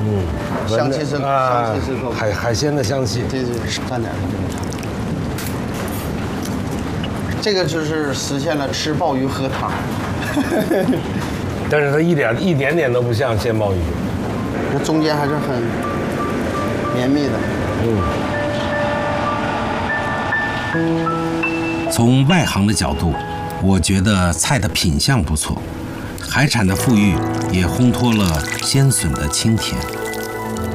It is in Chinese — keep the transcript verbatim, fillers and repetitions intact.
嗯， 香气是啊， 香气是够。 海海鲜的香气。 对对，蘸点这个。这个就是实现了吃鲍鱼喝汤。 但是它一点一点点都不像鲜鲍鱼， 那中间还是很绵密的。 嗯。 从外行的角度，我觉得菜的品相不错，海产的馥郁也烘托了鲜笋的清甜。